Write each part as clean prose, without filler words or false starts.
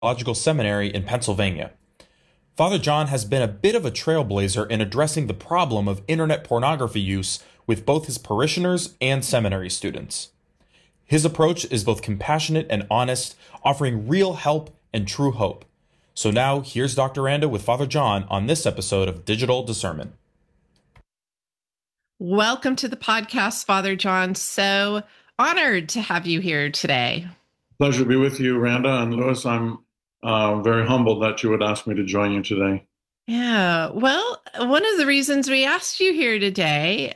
Theological Seminary in Pennsylvania. Father John has been a bit of a trailblazer in addressing the problem of internet pornography use with both his parishioners and seminary students. His approach is both compassionate and honest, offering real help and true hope. So now, here's Dr. Randa with Father John on this episode of Digital Discernment. Welcome to the podcast, Father John. So honored to have you here today. Pleasure to be with you, Randa and Lewis. I'm very humbled that you would ask me to join you today. Yeah, well, one of the reasons we asked you here today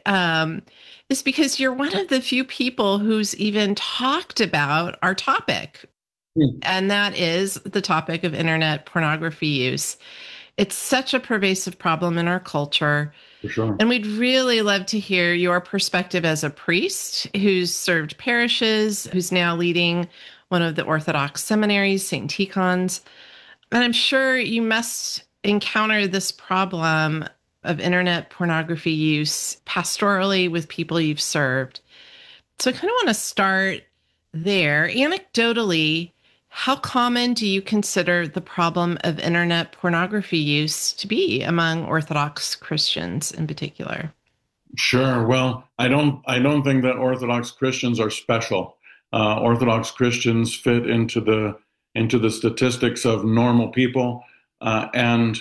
is because you're one of the few people who's even talked about our topic, and that is the topic of internet pornography use. It's such a pervasive problem in our culture. For sure. And we'd really love to hear your perspective as a priest who's served parishes, who's now leading one of the Orthodox seminaries, St. Tikhon's. And I'm sure you must encounter this problem of internet pornography use pastorally with people you've served. So I kind of want to start there. Anecdotally, how common do you consider the problem of internet pornography use to be among Orthodox Christians in particular? Sure. Well, I don't think that Orthodox Christians are special. Orthodox Christians fit into the statistics of normal people, and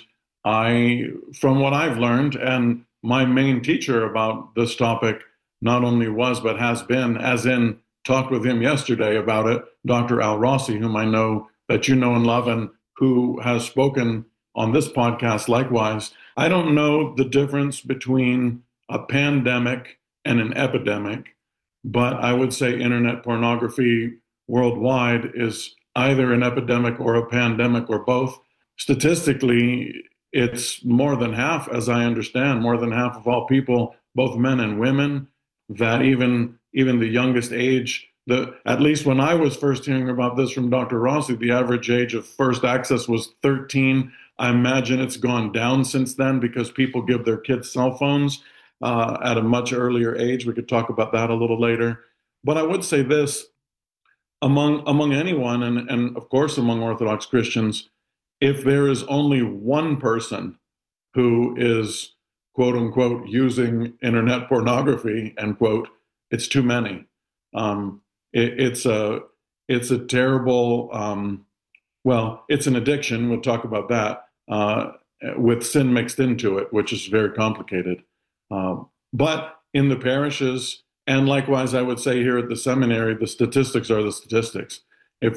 from what I've learned, and my main teacher about this topic not only was but has been, as in talked with him yesterday about it, Dr. Al Rossi, whom I know that you know and love, and who has spoken on this podcast likewise. I don't know the difference between a pandemic and an epidemic, but I would say internet pornography worldwide is either an epidemic or a pandemic or both. Statistically, it's more than half, as I understand, more than half of all people, both men and women, that even the youngest age, at least when I was first hearing about this from Dr. Rossi, the average age of first access was 13. I imagine it's gone down since then because people give their kids cell phones at a much earlier age. We could talk about that a little later. But I would say this, among anyone, and of course among Orthodox Christians, if there is only one person who is, quote unquote, using internet pornography, end quote, it's too many. It's a terrible, well, it's an addiction. We'll talk about that, with sin mixed into it, which is very complicated. But in the parishes, and likewise, I would say here at the seminary, the statistics are the statistics. If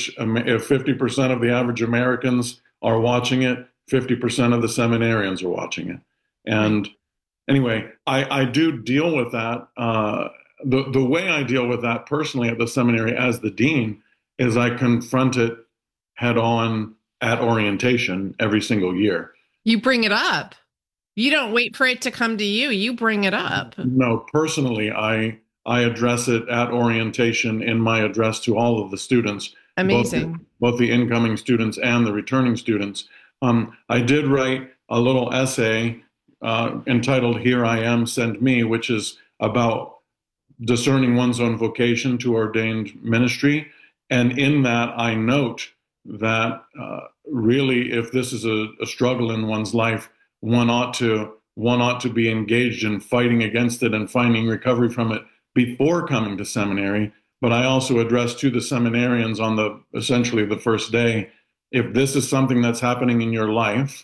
50% of the average Americans are watching it, 50% of the seminarians are watching it. And anyway, I do deal with that. The way I deal with that personally at the seminary as the dean is I confront it head on at orientation every single year. You bring it up. You don't wait for it to come to you. You bring it up. No, personally, I address it at orientation in my address to all of the students. Amazing. Both the incoming students and the returning students. I did write a little essay entitled "Here I Am, Send Me," which is about discerning one's own vocation to ordained ministry. And in that, I note that really, if this is a struggle in one's life, one ought to be engaged in fighting against it and finding recovery from it before coming to seminary. But I also address to the seminarians on essentially the first day, if this is something that's happening in your life,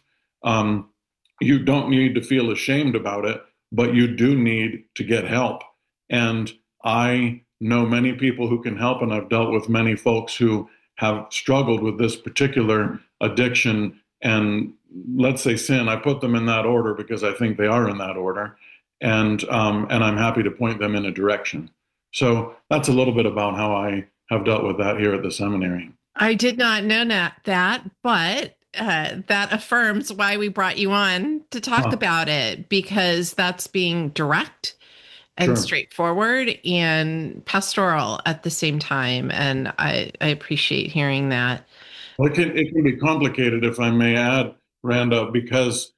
you don't need to feel ashamed about it, but you do need to get help. And I know many people who can help, and I've dealt with many folks who have struggled with this particular addiction and, let's say, sin. I put them in that order because I think they are in that order, and I'm happy to point them in a direction. So that's a little bit about how I have dealt with that here at the seminary. I did not know that, but that affirms why we brought you on to talk about it, because that's being direct and straightforward and pastoral at the same time. And I appreciate hearing that. Well, it can be complicated, if I may add, Randa, because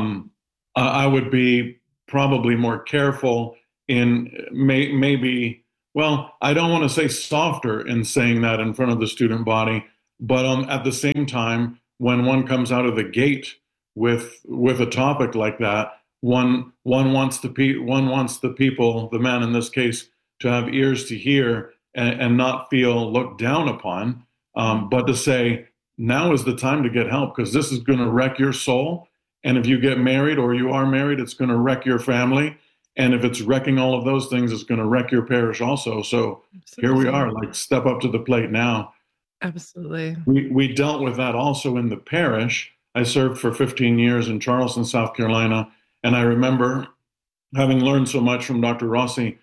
I would be probably more careful in maybe, well, I don't want to say softer in saying that in front of the student body, But at the same time, when one comes out of the gate with a topic like that, one wants the people, the men in this case, to have ears to hear and not feel looked down upon, but to say now is the time to get help because this is going to wreck your soul. And if you get married or you are married, it's going to wreck your family. And if it's wrecking all of those things, it's going to wreck your parish also. So here we Absolutely. are, like step up to the plate now. Absolutely. We dealt with that also in the parish. I served for 15 years in Charleston, South Carolina, and I remember having learned so much from Dr. Rossi,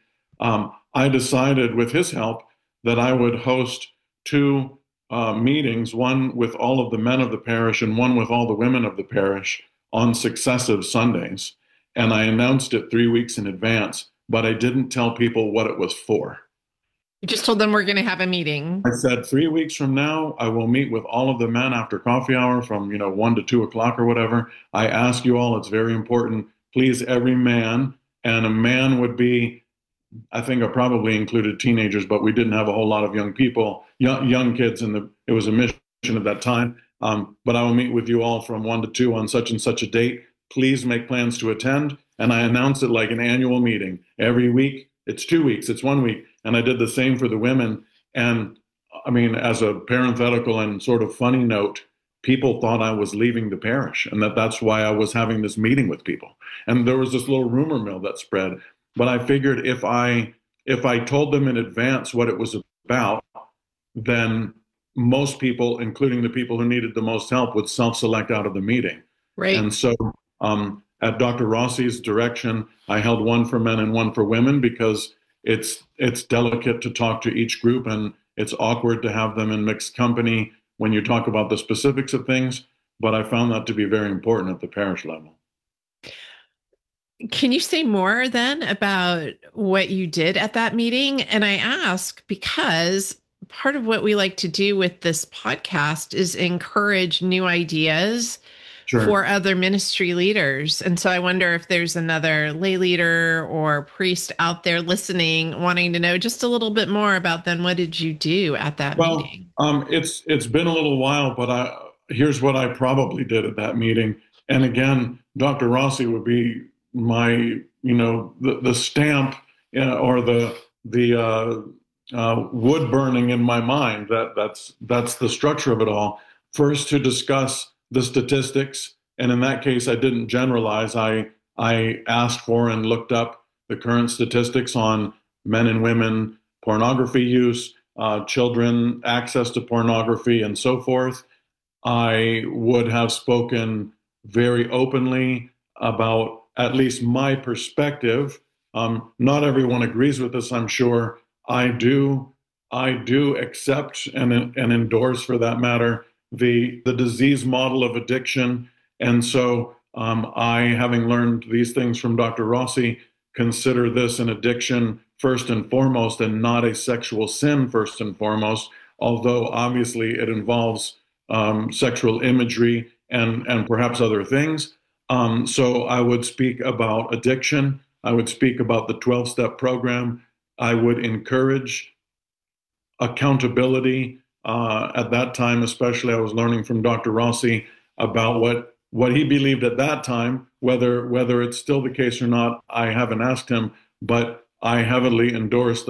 I decided with his help that I would host two meetings, one with all of the men of the parish and one with all the women of the parish on successive Sundays. And I announced it 3 weeks in advance, but I didn't tell people what it was for. You just told them we're going to have a meeting. I said 3 weeks from now, I will meet with all of the men after coffee hour from 1 to 2 o'clock or whatever. I ask you all, it's very important. Please, every man, and a man would be, I think I probably included teenagers, but we didn't have a whole lot of young people, young kids it was a mission at that time. But I will meet with you all from 1 to 2 on such and such a date. Please make plans to attend. And I announced it like an annual meeting every week. It's 2 weeks, it's 1 week. And I did the same for the women. And I mean, as a parenthetical and sort of funny note, people thought I was leaving the parish and that's why I was having this meeting with people. And there was this little rumor mill that spread. But I figured if I told them in advance what it was about, then most people, including the people who needed the most help, would self-select out of the meeting. Right. And so at Dr. Rossi's direction, I held one for men and one for women because it's delicate to talk to each group and it's awkward to have them in mixed company when you talk about the specifics of things. But I found that to be very important at the parish level. Can you say more then about what you did at that meeting? And I ask because part of what we like to do with this podcast is encourage new ideas Sure. for other ministry leaders. And so I wonder if there's another lay leader or priest out there listening, wanting to know just a little bit more about then what did you do at that meeting? It's been a little while, but here's what I probably did at that meeting. And again, Dr. Rossi would be my, the stamp or the wood burning in my mind. That's the structure of it all. First, to discuss the statistics, and in that case, I didn't generalize. I asked for and looked up the current statistics on men and women pornography use, children access to pornography, and so forth. I would have spoken very openly about at least my perspective. Not everyone agrees with this, I'm sure. I do accept and endorse, for that matter, the disease model of addiction. And so I, having learned these things from Dr. Rossi, consider this an addiction first and foremost and not a sexual sin first and foremost, although obviously it involves sexual imagery and perhaps other things. So I would speak about addiction. I would speak about the 12-step program. I would encourage accountability. At that time, especially, I was learning from Dr. Rossi about what he believed at that time. Whether it's still the case or not, I haven't asked him, but I heavily endorsed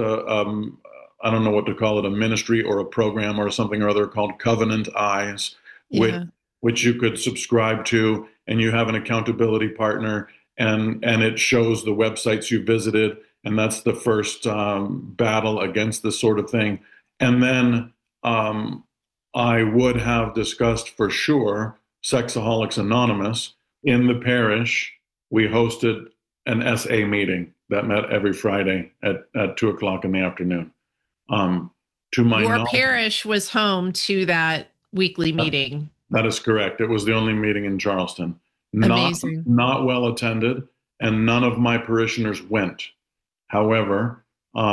I don't know what to call it, a ministry or a program or something or other called Covenant Eyes, which you could subscribe to, and you have an accountability partner, and it shows the websites you visited, and that's the first battle against this sort of thing. And then I would have discussed for sure Sexaholics Anonymous. In the parish, we hosted an SA meeting that met every Friday at 2 o'clock in the afternoon. To my Your knowledge, parish was home to that weekly meeting. that is correct. It was the only meeting in Charleston. Amazing. Not well attended, and none of my parishioners went. However,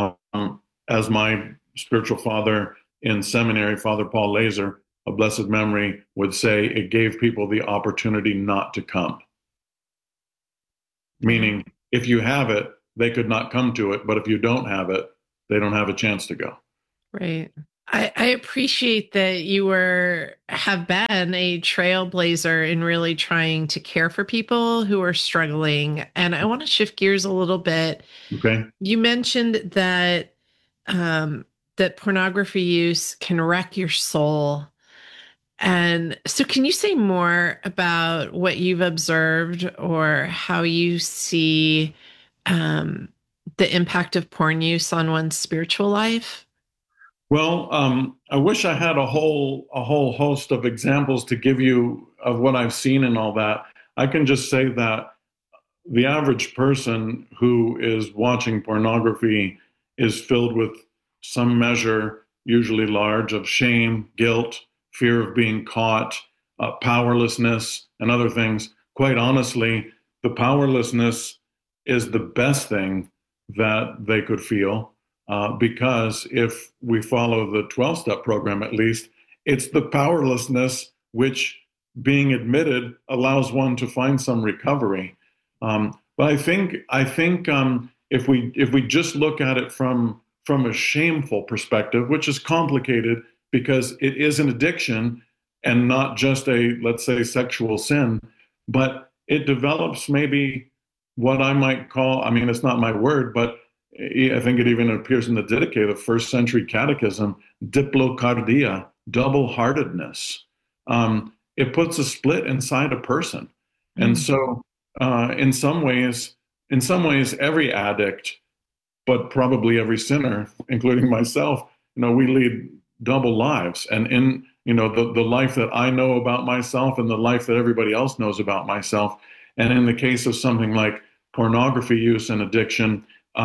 as my spiritual father in seminary, Father Paul Laser, of blessed memory, would say, it gave people the opportunity not to come. Meaning, if you have it, they could not come to it, but if you don't have it, they don't have a chance to go. Right. I appreciate that have been a trailblazer in really trying to care for people who are struggling. And I want to shift gears a little bit. Okay. You mentioned that that pornography use can wreck your soul. And so, can you say more about what you've observed or how you see um, the impact of porn use on one's spiritual life? Well, I wish I had a whole host of examples to give you of what I've seen and all that. I can just say that the average person who is watching pornography is filled with some measure, usually large, of shame, guilt, fear of being caught, powerlessness, and other things. Quite honestly, the powerlessness is the best thing that they could feel, because if we follow the 12-step program, at least, it's the powerlessness which, being admitted, allows one to find some recovery. But I think if we just look at it from a shameful perspective, which is complicated because it is an addiction and not just a, let's say, sexual sin, but it develops maybe what I might call, I mean, it's not my word, but I think it even appears in the Didache, the first century catechism, diplocardia, double-heartedness. It puts a split inside a person. And Mm. so in some ways, every addict, but probably every sinner, including myself, we lead double lives. And in, the life that I know about myself and the life that everybody else knows about myself. And in the case of something like pornography use and addiction,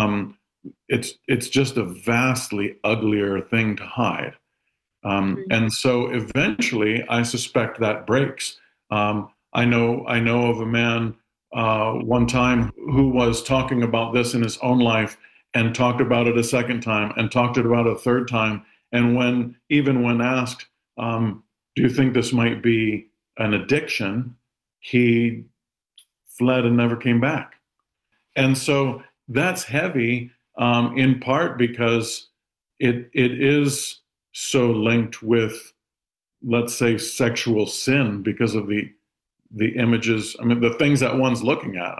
it's just a vastly uglier thing to hide. And so eventually, I suspect that breaks. I know of a man one time who was talking about this in his own life and talked about it a second time and talked about it a third time. And even when asked, "Do you think this might be an addiction?" he fled and never came back. And so that's heavy, in part because it is so linked with, let's say, sexual sin because of the images. I mean, the things that one's looking at.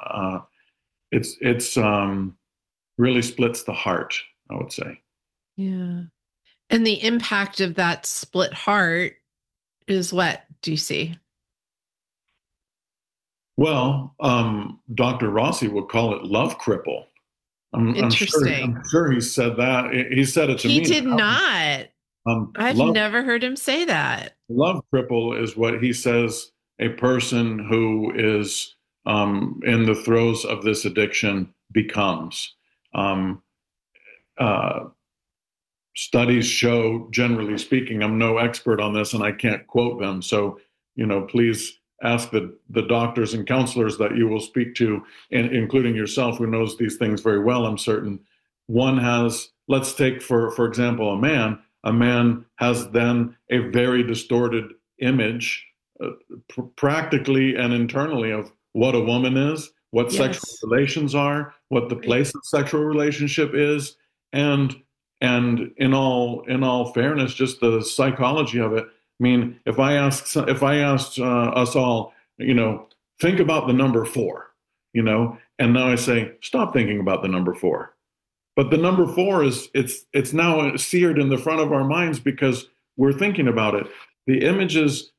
It's really splits the heart, I would say. Yeah. And the impact of that split heart is what do you see? Well, Dr. Rossi would call it love cripple. I'm sure. Interesting. I'm sure he said that. He said it to He me. did not. I've Love never heard him say that. Love cripple is what he says a person who is in the throes of this addiction becomes. Um, uh, Studies show, generally speaking, I'm no expert on this and I can't quote them. So, please ask the doctors and counselors that you will speak to, and including yourself, who knows these things very well, I'm certain. One has, let's take, for example, a man has then a very distorted image, practically and internally, of what a woman is, what sexual Yes. relations are, what the Right. place of sexual relationship is, and in all fairness, just the psychology of it. I mean, if I asked us all, think about the number four, and now I say, stop thinking about the number four. But the number four is it's now seared in the front of our minds because we're thinking about it. The images,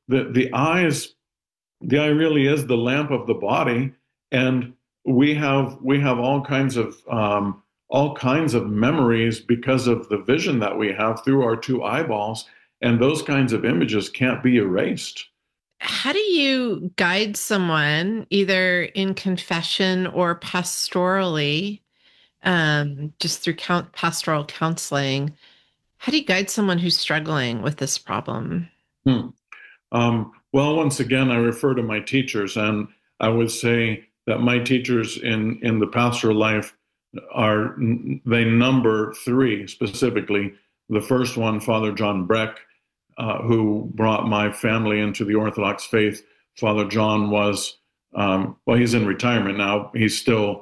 the eye really is the lamp of the body, and we have all kinds of memories because of the vision that we have through our two eyeballs, and those kinds of images can't be erased. How do you guide someone either in confession or pastorally, just through pastoral counseling? How do you guide someone who's struggling with this problem? Hmm. Well, once again, I refer to my teachers, and I would say that my teachers in the pastoral life they number three specifically. The first one, Father John Breck, who brought my family into the Orthodox faith. Father John was, well, he's in retirement now.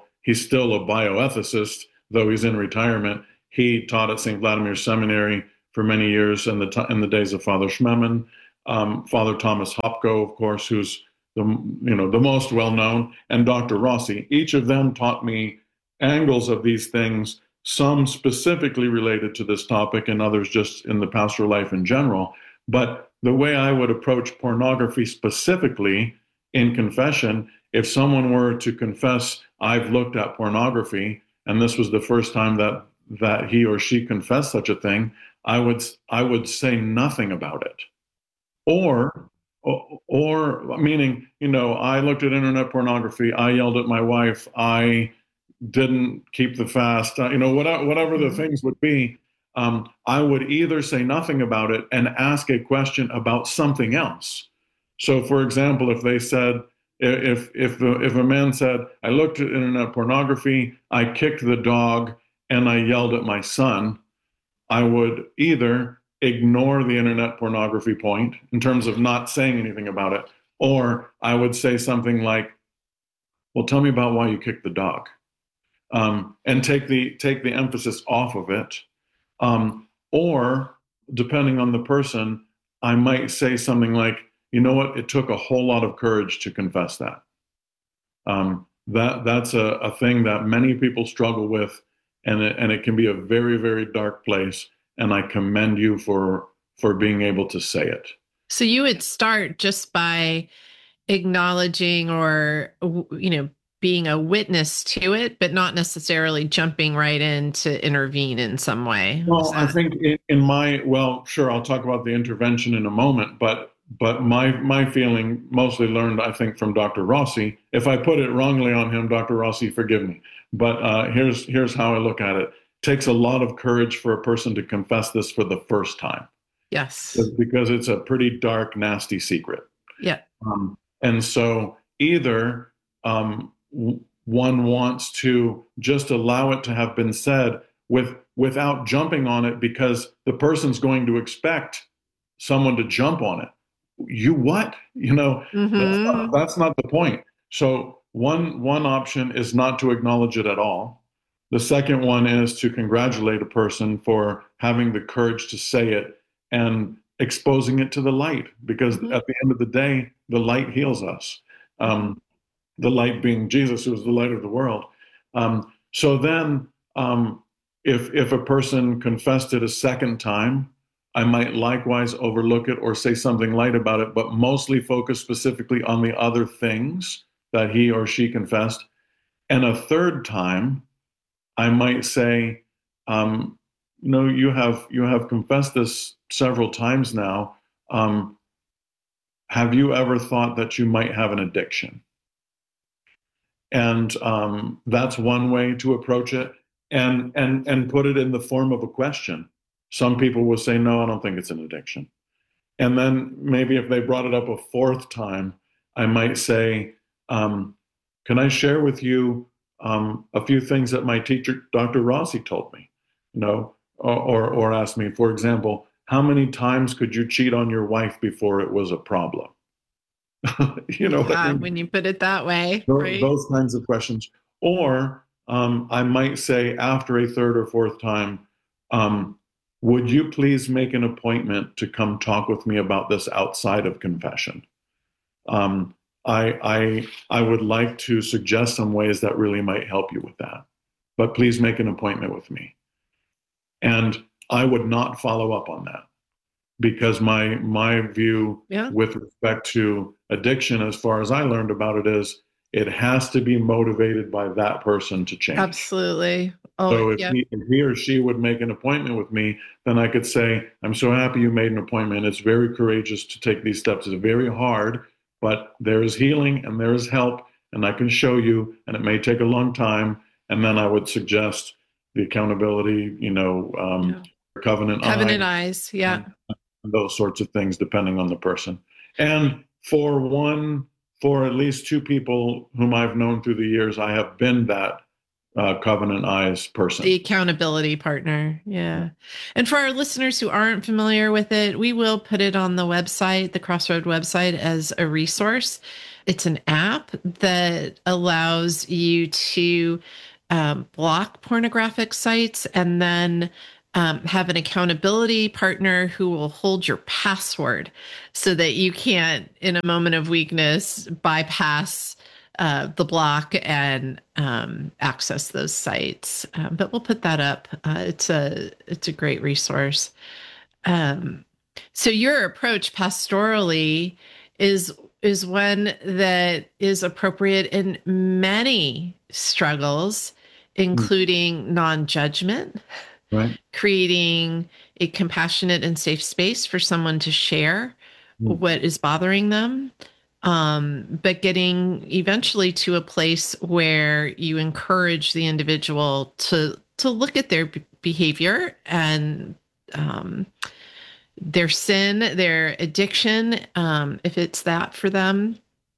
He's still a bioethicist, though he's in retirement. He taught at St. Vladimir Seminary for many years in the days of Father Schmemann, Father Thomas Hopko, of course, who's the most well known, and Dr. Rossi. Each of them taught me angles of these things, some specifically related to this topic, and others just in the pastoral life in general. But the way I would approach pornography specifically in confession, if someone were to confess, I've looked at pornography, and this was the first time that he or she confessed such a thing, I would say nothing about it. Or or meaning, I looked at internet pornography, I yelled at my wife, I didn't keep the fast, whatever the Mhm. things would be, I would either say nothing about it and ask a question about something else. So, for example, if they said, if a man said, I looked at internet pornography, I kicked the dog, and I yelled at my son, I would either ignore the internet pornography point in terms of not saying anything about it, or I would say something like, well, tell me about why you kicked the dog, and take the emphasis off of it. Or depending on the person, I might say something like, you know what, it took a whole lot of courage to confess that. That's a thing that many people struggle with, and it can be a very, very dark place. And I commend you for being able to say it. So you would start just by acknowledging or, being a witness to it, but not necessarily jumping right in to intervene in some way. Is Well, I that? think well, sure, I'll talk about the intervention in a moment, but my feeling, mostly learned, I think, from Dr. Rossi. If I put it wrongly on him, Dr. Rossi, forgive me. But here's how I look at it. It takes a lot of courage for a person to confess this for the first time, Yes. because it's a pretty dark, nasty secret. Yeah. And so either one wants to just allow it to have been said without jumping on it, because the person's going to expect someone to jump on it. You what? That's not, Hmm. that's not the point. So one option is not to acknowledge it at all. The second one is to congratulate a person for having the courage to say it and exposing it to the light, because Hmm. at the end of the day, the light heals us. The light being Jesus, who is the light of the world. So then, if a person confessed it a second time, I might likewise overlook it or say something light about it, but mostly focus specifically on the other things that he or she confessed. And a third time, I might say, you have confessed this several times now. Um, have you ever thought that you might have an addiction? And that's one way to approach it, and put it in the form of a question. Some people will say, no, I don't think it's an addiction. And then maybe if they brought it up a fourth time, I might say, can I share with you a few things that my teacher, Dr. Rossi, told me? Or ask me, for example, how many times could you cheat on your wife before it was a problem? You know what I Yeah, mean? when you put it that way, Those, right? those kinds of questions. Or I might say after a third or fourth time, um, would you please make an appointment to come talk with me about this outside of confession? Um, I would like to suggest some ways that really might help you with that, but please make an appointment with me. And I would not follow up on that, because my view Yeah, with respect to addiction, as far as I learned about it, is it has to be motivated by that person to change. absolutely. Oh, So if yeah. he or she would make an appointment with me, then I could say, I'm so happy you made an appointment. It's very courageous to take these steps. It's very hard, but there is healing and there is help, and I can show you, and it may take a long time. And then I would suggest the accountability, Yeah. covenant eyes, Covenant eyes. Yeah. and those sorts of things, depending on the person. And for at least two people whom I've known through the years, I have been that covenant eyes The person. accountability partner. Yeah. And for our listeners who aren't familiar with it, we will put it on the website, the Crossroad website, as a resource. It's an app that allows you to block pornographic sites and then Have an accountability partner who will hold your password so that you can't, in a moment of weakness, bypass the block and access those sites. But we'll put that up. It's a great resource. Um, so your approach pastorally is is one that is appropriate in many struggles, Mm. including non-judgment, Right. creating a compassionate and safe space for someone to share Mm. what is bothering them, but getting eventually to a place where you encourage the individual to look at their behavior and um, their sin, their addiction, if it's that for them,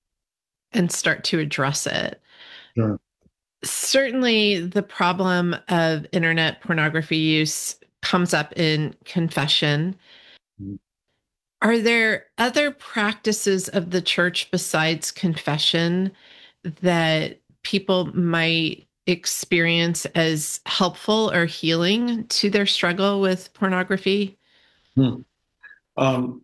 and start to address it. Sure. Certainly, the problem of internet pornography use comes up in confession. Mm. Are there other practices of the church besides confession that people might experience as helpful or healing to their struggle with pornography? Mm. Um,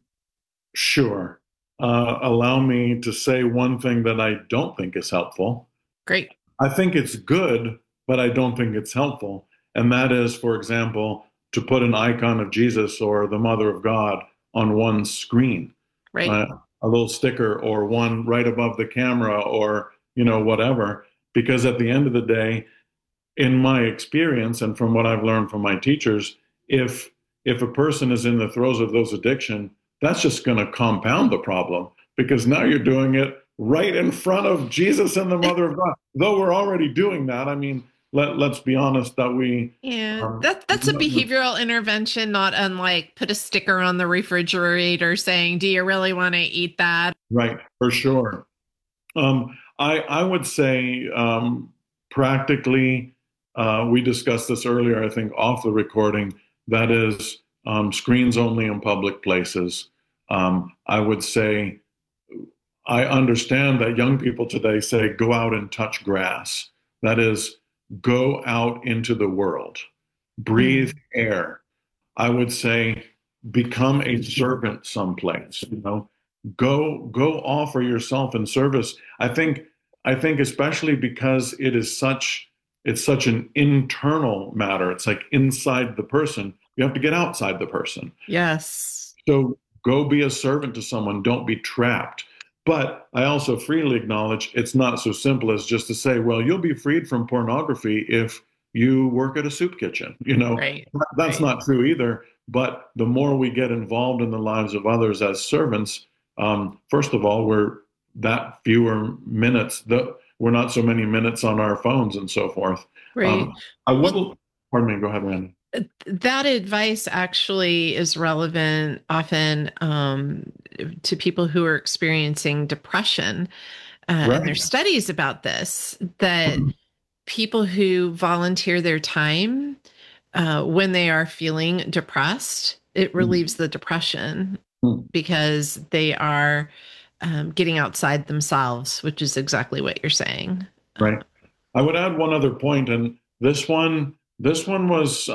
sure. Allow me to say one thing that I don't think is helpful. Great. I think it's good, but I don't think it's helpful. And that is, for example, to put an icon of Jesus or the Mother of God on one screen, Right. uh, a little sticker or one right above the camera or, whatever. Because at the end of the day, in my experience and from what I've learned from my teachers, if if a person is in the throes of those addiction, that's just going to compound the problem because now you're doing it right in front of Jesus and the Mother of God. Though we're already doing that, I mean, let's be honest that we, Yeah, um, that's a behavioral intervention, not unlike put a sticker on the refrigerator saying, "Do you really want to eat that?" right, for sure. I would say practically, we discussed this earlier, I think, off the recording. That is screens only in public places. I would say I understand that young people today say go out and touch grass. That is, go out into the world, breathe Mm. air. I would say become a servant someplace, go offer yourself in service. I think especially because it's such an internal matter. It's like inside the person. You have to get outside the person. Yes. So go be a servant to someone. Don't be trapped. But I also freely acknowledge it's not so simple as just to say, well, you'll be freed from pornography if you work at a soup kitchen. Right. That's Right. not true either. But the more we get involved in the lives of others as servants, first of all, we're that fewer minutes. We're not so many minutes on our phones and so forth. Right. Um, I Well, would, pardon me, go ahead, Randy. that advice actually is relevant often to people who are experiencing depression. And Right. there's studies about this that people who volunteer their time when they are feeling depressed, it relieves the depression because they are getting outside themselves, which is exactly what you're saying. Right. I would add one other point, and this one was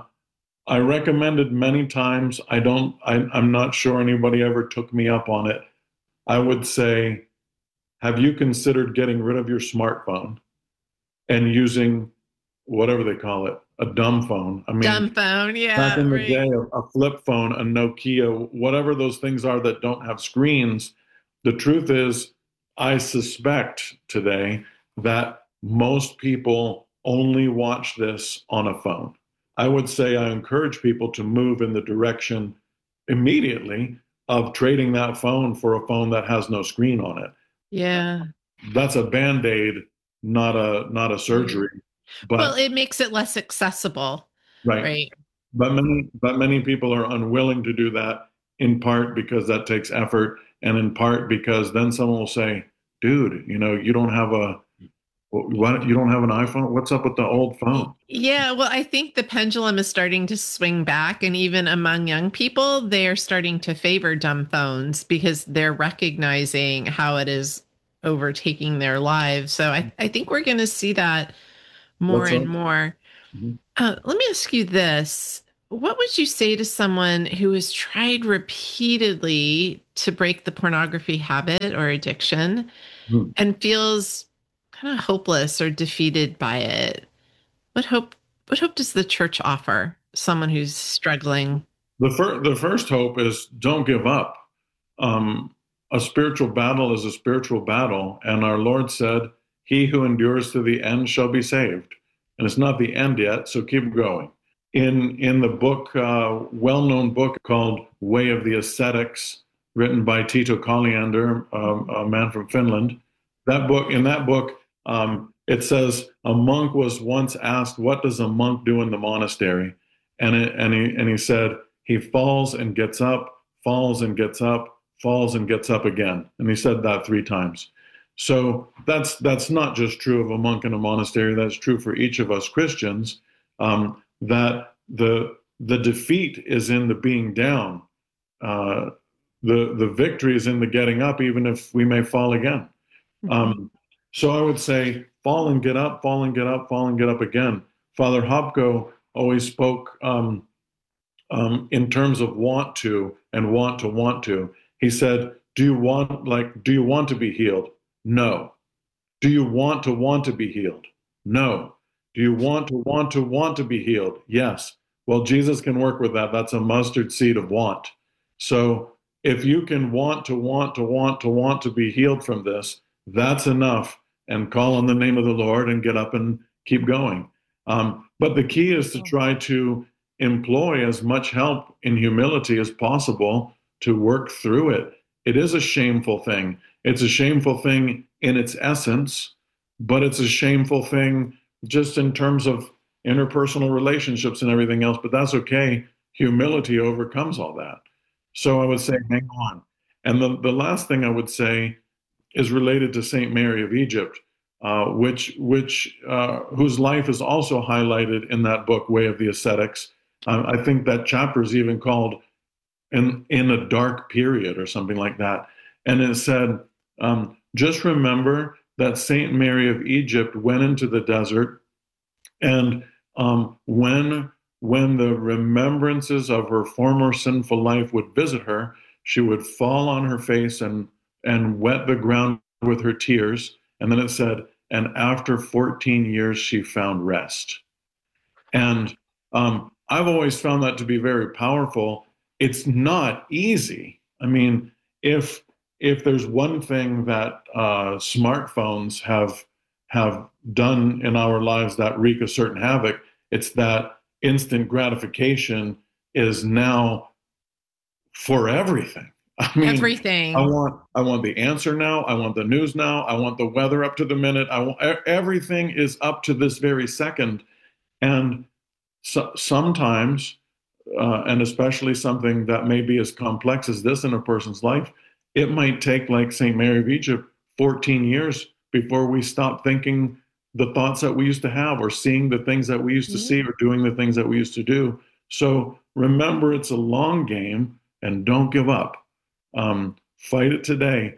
I recommended many times. I'm not sure anybody ever took me up on it. I would say, have you considered getting rid of your smartphone and using whatever they call it, a dumb phone? I mean, Dumb phone. back Yeah, in the right. day, a flip phone, a Nokia, whatever those things are that don't have screens, the truth is, I suspect today that most people only watch this on a phone. I would say I encourage people to move in the direction immediately of trading that phone for a phone that has no screen on it. Yeah. That's a band-aid, not a Right. surgery. Well, But it makes it less accessible, right. right? But many people are unwilling to do that in part because that takes effort, and in part because then someone will say, "Dude, you don't have an iPhone? What's up with the old phone?" Yeah, well, I think the pendulum is starting to swing back, and even among young people, they are starting to favor dumb phones because they're recognizing how it is overtaking their lives. So I think we're going to see that more Let's and hope. more. Mhm. Let me ask you this. What would you say to someone who has tried repeatedly to break the pornography habit or addiction Hmm. and feels kind of hopeless or defeated by it? What hope what hope does the church offer someone who's struggling? The first hope is don't give up. Um, a spiritual battle is a spiritual battle, and our Lord said, "He who endures to the end shall be saved." And it's not the end yet, so keep going. In the book, well-known book called Way of the Ascetics, written by Tito Colliander, a man from Finland, in that book, it says a monk was once asked, "What does a monk do in the monastery?" And he said, "He falls and gets up, falls and gets up, falls and gets up again." And he said that 3 times. So that's not just true of a monk in a monastery. That's true for each of us Christians. That the defeat is in the being down. Uh, the victory is in the getting up, even if we may fall again. Mhm. Um, so I would say fall and get up, fall and get up, fall and get up again. Father Hopko always spoke in terms of want to and want to. He said, do you want to be healed? No. Do you want to be healed? No. Do you want to be healed? Yes. Well, Jesus can work with that. That's a mustard seed of want. So if you can want to be healed from this, that's enough. And call on the name of the Lord and get up and keep going. But the key is to try to employ as much help in humility as possible to work through it. It is a shameful thing. It's a shameful thing in its essence, but it's a shameful thing just in terms of interpersonal relationships and everything else. But that's okay. Humility overcomes all that. So I would say, hang on. And the last thing I would say is related to Saint Mary of Egypt, whose life is also highlighted in that book, Way of the Ascetics. I think that chapter is even called in a dark period or something like that. And it said, just remember that Saint Mary of Egypt went into the desert, and when the remembrances of her former sinful life would visit her, she would fall on her face and wet the ground with her tears. And then it said, and after 14 years, she found rest. And I've always found that to be very powerful. It's not easy. I mean, if if there's one thing that smartphones have done in our lives that wreak a certain havoc, it's that instant gratification is now for everything. I mean, Everything. I want the answer now. I want the news now. I want the weather up to the minute. I want everything is up to this very second. And sometimes, and especially something that may be as complex as this in a person's life, it might take, like St. Mary of Egypt, 14 years before we stop thinking the thoughts that we used to have, or seeing the things that we used to see, or doing the things that we used to do. So remember, it's a long game, and don't give up. Fight it today,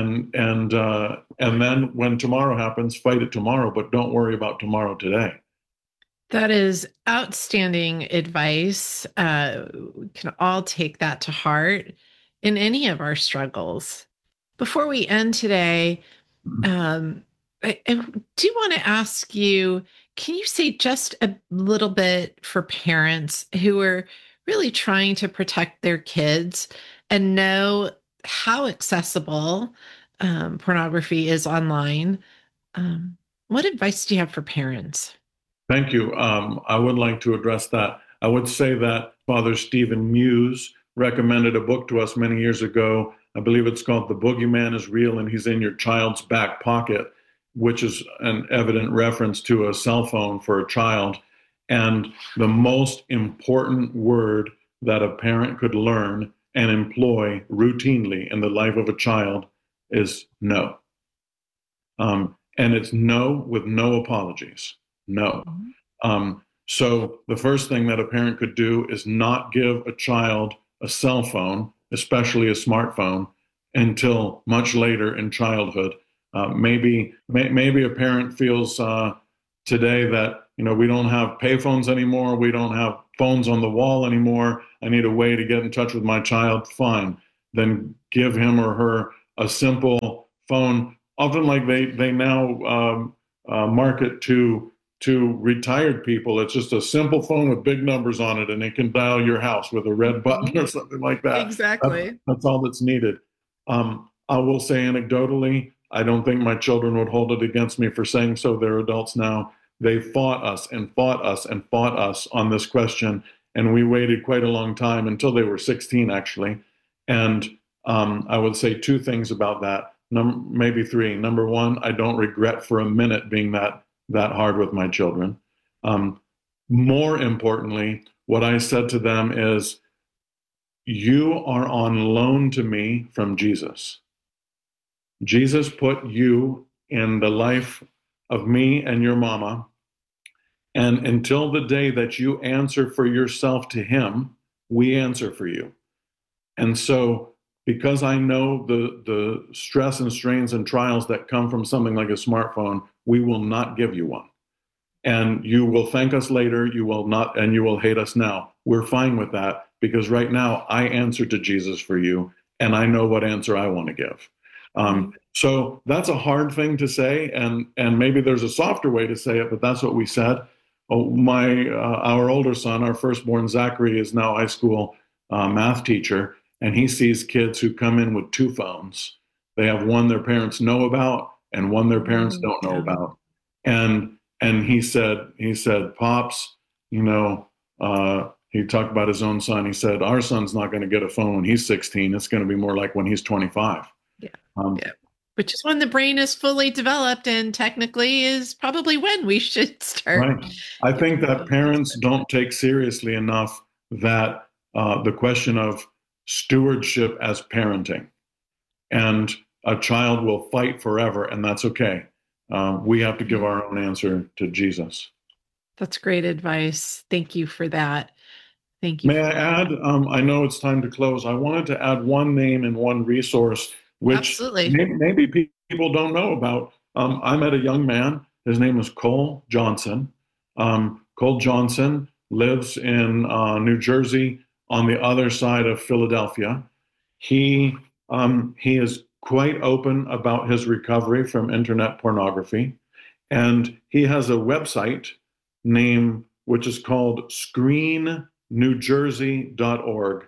and then when tomorrow happens, fight it tomorrow, but don't worry about tomorrow today. That is outstanding advice. We can all take that to heart in any of our struggles. Before we end today, I do want to ask you, can you say just a little bit for parents who are really trying to protect their kids and know how accessible pornography is online? Um, what advice do you have for parents? Thank you. I would like to address that. I would say that Father Stephen Muse recommended a book to us many years ago. I believe it's called The Boogeyman is Real and He's in Your Child's Back Pocket, which is an evident reference to a cell phone for a child. And the most important word that a parent could learn and employ routinely in the life of a child is no. And it's no with no apologies. No. So the first thing that a parent could do is not give a child a cell phone, especially a smartphone, until much later in childhood. Maybe a parent feels today that we don't have payphones anymore. We don't have phones on the wall anymore. I need a way to get in touch with my child. Fine. Then give him or her a simple phone. Often, like they now market to retired people. It's just a simple phone with big numbers on it, and it can dial your house with a red button or something like that. Exactly. That's all that's needed. I will say anecdotally, I don't think my children would hold it against me for saying so. They're adults now. They fought us and fought us and fought us on this question, and we waited quite a long time until they were 16, actually. And I would say two things about that, maybe three. Number one, I don't regret for a minute being that hard with my children. More importantly, what I said to them is, you are on loan to me from Jesus. Jesus put you in the life of me and your mama. And until the day that you answer for yourself to him, we answer for you. And so, because I know the stress and strains and trials that come from something like a smartphone, we will not give you one. And you will thank us later, you will not, and you will hate us now. We're fine with that, because right now I answer to Jesus for you, and I know what answer I want to give. So that's a hard thing to say, and maybe there's a softer way to say it, but that's what we said. Our older son, our firstborn Zachary, is now a high school math teacher, and he sees kids who come in with two phones. They have one their parents know about and one their parents don't know about. And he said, Pops, he talked about his own son. He said, our son's not going to get a phone when he's 16. It's going to be more like when he's 25. Yeah. Which is when the brain is fully developed, and technically is probably when we should start. Right. I think that parents don't take seriously enough that the question of stewardship as parenting. And a child will fight forever, and that's okay. We have to give our own answer to Jesus. That's great advice. Thank you for that. Thank you. May I add, I know it's time to close. I wanted to add one name and one resource, which maybe people don't know about. I met a young man. His name is Cole Johnson. Cole Johnson lives in New Jersey on the other side of Philadelphia. He is quite open about his recovery from internet pornography. And he has a website which is called screennewjersey.org,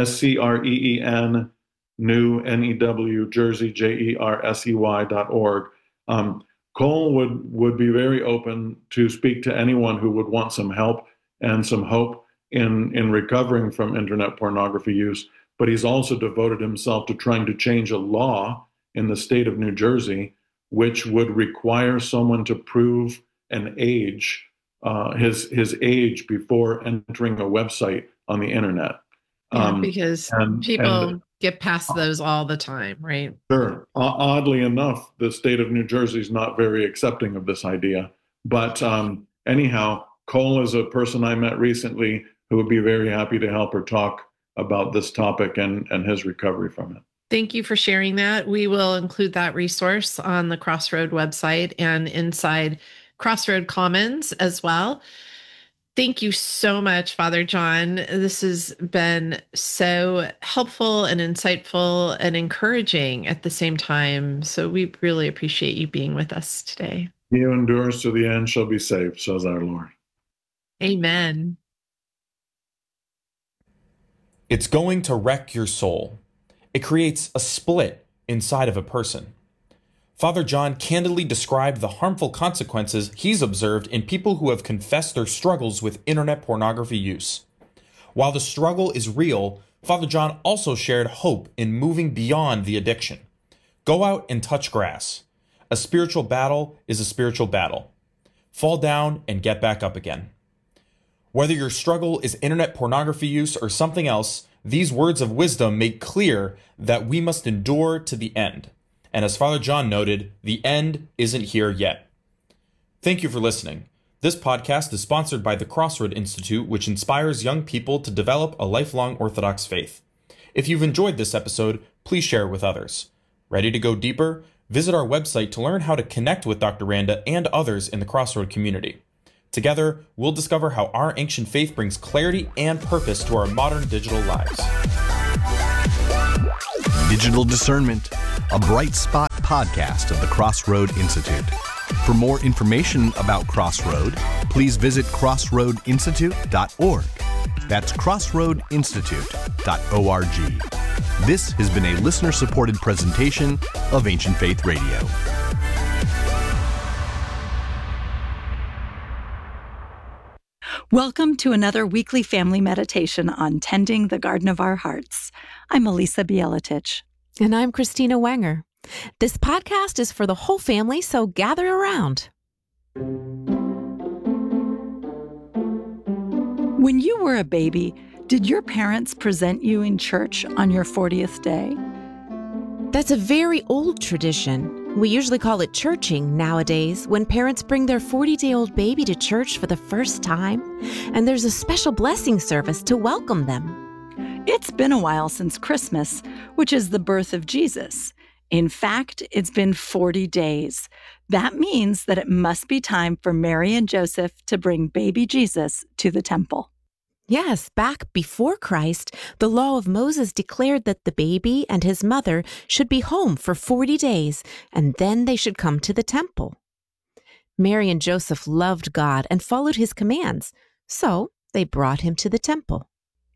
SCREEN, New, N-E-W, Jersey, JERSEY.org. Cole would be very open to speak to anyone who would want some help and some hope in recovering from internet pornography use. But he's also devoted himself to trying to change a law in the state of New Jersey, which would require someone to prove an age, his age, before entering a website on the internet. Because people get past those all the time, right? Sure. Oddly enough, the state of New Jersey is not very accepting of this idea. But anyhow, Cole is a person I met recently who would be very happy to help her talk about this topic and his recovery from it. Thank you for sharing that. We will include that resource on the Crossroad website and inside Crossroad Commons as well. Thank you so much, Father John. This has been so helpful and insightful and encouraging at the same time. So we really appreciate you being with us today. He who endures to the end shall be saved, says our Lord. Amen. It's going to wreck your soul. It creates a split inside of a person. Father John candidly described the harmful consequences he's observed in people who have confessed their struggles with internet pornography use. While the struggle is real, Father John also shared hope in moving beyond the addiction. Go out and touch grass. A spiritual battle is a spiritual battle. Fall down and get back up again. Whether your struggle is internet pornography use or something else, these words of wisdom make clear that we must endure to the end. And as Father John noted, the end isn't here yet. Thank you for listening. This podcast is sponsored by the Crossroad Institute, which inspires young people to develop a lifelong Orthodox faith. If you've enjoyed this episode, please share it with others. Ready to go deeper? Visit our website to learn how to connect with Dr. Randa and others in the Crossroad community. Together, we'll discover how our ancient faith brings clarity and purpose to our modern digital lives. Digital Discernment, a Bright Spot podcast of the Crossroad Institute. For more information about Crossroad, please visit crossroadinstitute.org. That's crossroadinstitute.org. This has been a listener-supported presentation of Ancient Faith Radio. Welcome to another weekly family meditation on tending the garden of our hearts. I'm Elisa Bieletich. And I'm Christina Wenger. This podcast is for the whole family, so gather around. When you were a baby, did your parents present you in church on your 40th day? That's a very old tradition. We usually call it churching nowadays when parents bring their 40-day-old baby to church for the first time, and there's a special blessing service to welcome them. It's been a while since Christmas, which is the birth of Jesus. In fact, it's been 40 days. That means that it must be time for Mary and Joseph to bring baby Jesus to the temple. Yes, back before Christ, the law of Moses declared that the baby and his mother should be home for 40 days, and then they should come to the temple. Mary and Joseph loved God and followed his commands, so they brought him to the temple.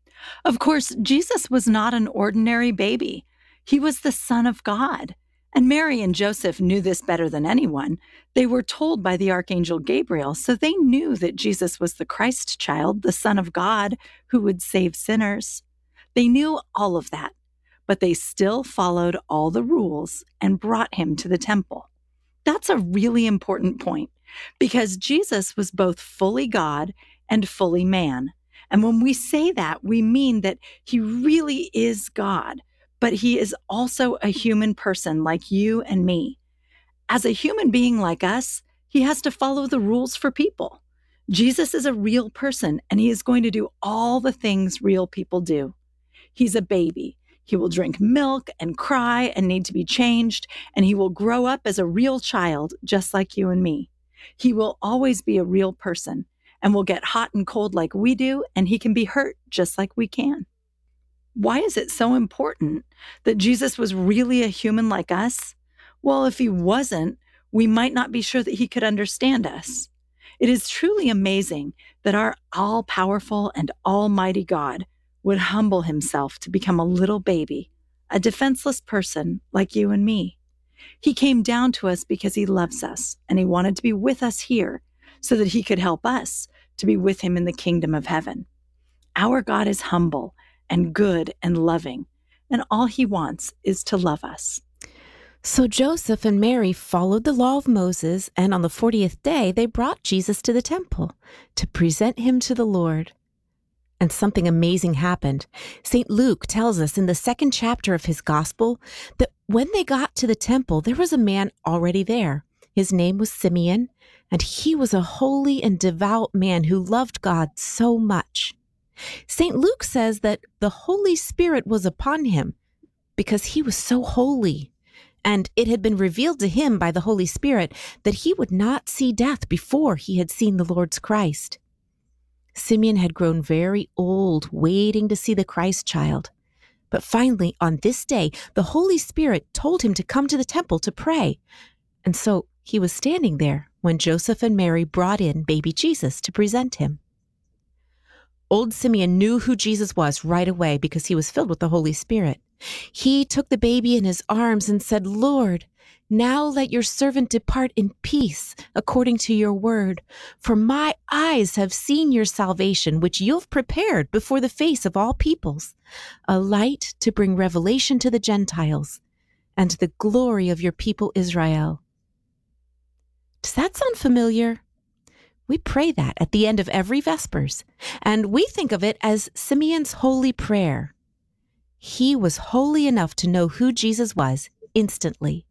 Of course, Jesus was not an ordinary baby. He was the Son of God. And Mary and Joseph knew this better than anyone. They were told by the Archangel Gabriel, so they knew that Jesus was the Christ child, the Son of God, who would save sinners. They knew all of that, but they still followed all the rules and brought him to the temple. That's a really important point, because Jesus was both fully God and fully man. And when we say that, we mean that he really is God, but he is also a human person like you and me. As a human being like us, he has to follow the rules for people. Jesus is a real person, and he is going to do all the things real people do. He's a baby. He will drink milk and cry and need to be changed, and he will grow up as a real child, just like you and me. He will always be a real person and will get hot and cold like we do, and he can be hurt just like we can. Why is it so important that Jesus was really a human like us? Well, if he wasn't, we might not be sure that he could understand us. It is truly amazing that our all-powerful and almighty God would humble himself to become a little baby, a defenseless person like you and me. He came down to us because he loves us, and he wanted to be with us here so that he could help us to be with him in the kingdom of heaven. Our God is humble and good and loving, and all he wants is to love us. So Joseph and Mary followed the law of Moses, and on the 40th day, they brought Jesus to the temple to present him to the Lord. And something amazing happened. St. Luke tells us in the 2nd chapter of his gospel that when they got to the temple, there was a man already there. His name was Simeon, and he was a holy and devout man who loved God so much. St. Luke says that the Holy Spirit was upon him because he was so holy, and it had been revealed to him by the Holy Spirit that he would not see death before he had seen the Lord's Christ. Simeon had grown very old, waiting to see the Christ child. But finally, on this day, the Holy Spirit told him to come to the temple to pray. And so he was standing there when Joseph and Mary brought in baby Jesus to present him. Old Simeon knew who Jesus was right away because he was filled with the Holy Spirit. He took the baby in his arms and said, "Lord, now let your servant depart in peace according to your word. For my eyes have seen your salvation, which you've prepared before the face of all peoples, a light to bring revelation to the Gentiles and the glory of your people Israel." Does that sound familiar? We pray that at the end of every Vespers, and we think of it as Simeon's holy prayer. He was holy enough to know who Jesus was instantly.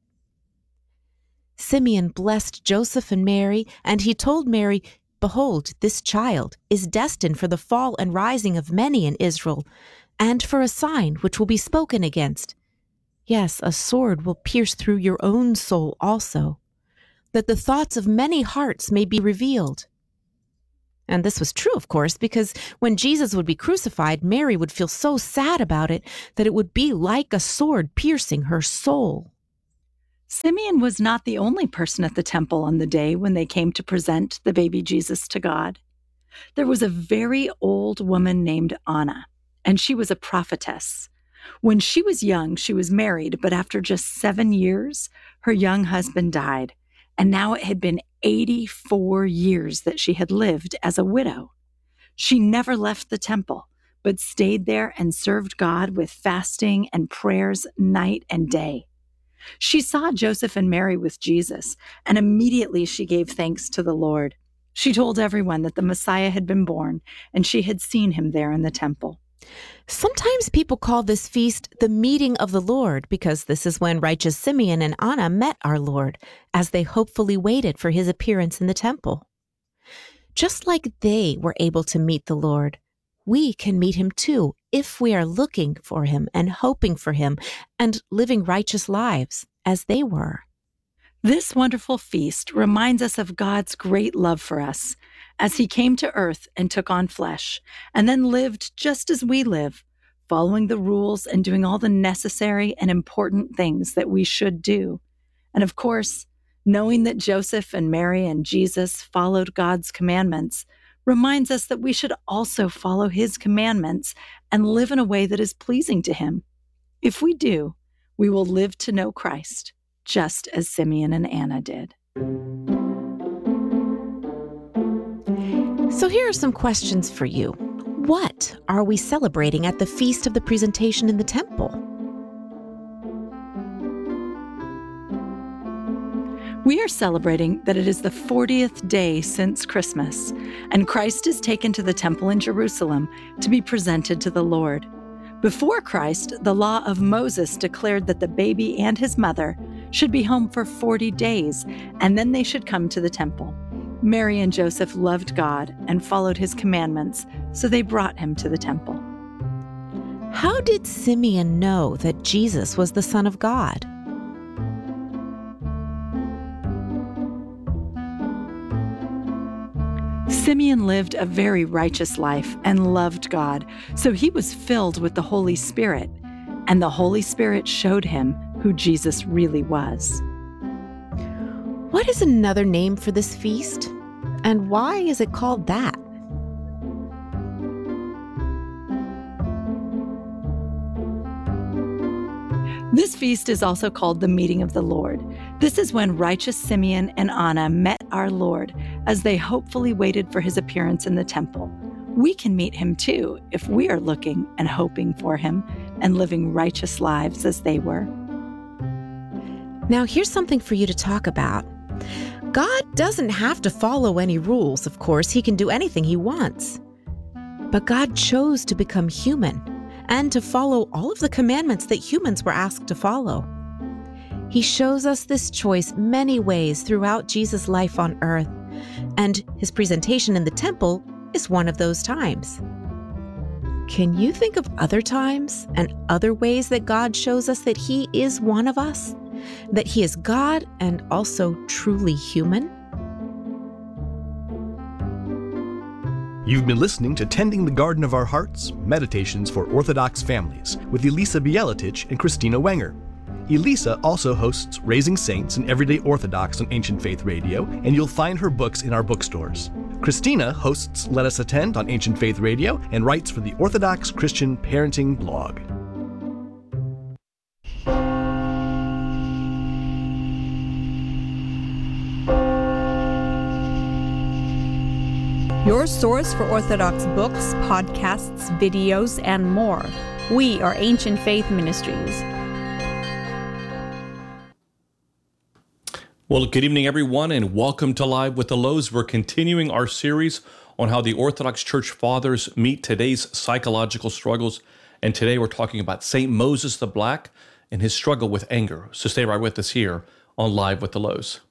Simeon blessed Joseph and Mary, and he told Mary, "Behold, this child is destined for the fall and rising of many in Israel, and for a sign which will be spoken against. Yes, a sword will pierce through your own soul also, that the thoughts of many hearts may be revealed." And this was true, of course, because when Jesus would be crucified, Mary would feel so sad about it that it would be like a sword piercing her soul. Simeon was not the only person at the temple on the day when they came to present the baby Jesus to God. There was a very old woman named Anna, and she was a prophetess. When she was young, she was married, but after just 7 years, her young husband died, and now it had been 84 years that she had lived as a widow. She never left the temple, but stayed there and served God with fasting and prayers night and day. She saw Joseph and Mary with Jesus, and immediately she gave thanks to the Lord. She told everyone that the Messiah had been born, and she had seen him there in the temple. Sometimes people call this feast the meeting of the Lord because this is when righteous Simeon and Anna met our Lord as they hopefully waited for his appearance in the temple. Just like they were able to meet the Lord, we can meet him too if we are looking for him and hoping for him and living righteous lives as they were. This wonderful feast reminds us of God's great love for us as he came to earth and took on flesh, and then lived just as we live, following the rules and doing all the necessary and important things that we should do. And of course, knowing that Joseph and Mary and Jesus followed God's commandments reminds us that we should also follow his commandments and live in a way that is pleasing to him. If we do, we will live to know Christ, just as Simeon and Anna did. So here are some questions for you. What are we celebrating at the Feast of the Presentation in the Temple? We are celebrating that it is the 40th day since Christmas, and Christ is taken to the temple in Jerusalem to be presented to the Lord. Before Christ, the law of Moses declared that the baby and his mother should be home for 40 days, and then they should come to the temple. Mary and Joseph loved God and followed his commandments, so they brought him to the temple. How did Simeon know that Jesus was the Son of God? Simeon lived a very righteous life and loved God, so he was filled with the Holy Spirit, and the Holy Spirit showed him who Jesus really was. What is another name for this feast? And why is it called that? This feast is also called the Meeting of the Lord. This is when righteous Simeon and Anna met our Lord as they hopefully waited for his appearance in the temple. We can meet him too if we are looking and hoping for him and living righteous lives as they were. Now, here's something for you to talk about. God doesn't have to follow any rules, of course. He can do anything he wants. But God chose to become human and to follow all of the commandments that humans were asked to follow. He shows us this choice many ways throughout Jesus' life on earth, and his presentation in the temple is one of those times. Can you think of other times and other ways that God shows us that he is one of us? That he is God and also truly human? You've been listening to Tending the Garden of Our Hearts, Meditations for Orthodox Families with Elisa Bieletich and Christina Wenger. Elisa also hosts Raising Saints and Everyday Orthodox on Ancient Faith Radio, and you'll find her books in our bookstores. Christina hosts Let Us Attend on Ancient Faith Radio and writes for the Orthodox Christian Parenting blog. Your source for Orthodox books, podcasts, videos, and more. We are Ancient Faith Ministries. Well, good evening, everyone, and welcome to Live with the Lows. We're continuing our series on how the Orthodox Church Fathers meet today's psychological struggles. And today we're talking about St. Moses the Black and his struggle with anger. So stay right with us here on Live with the Lows.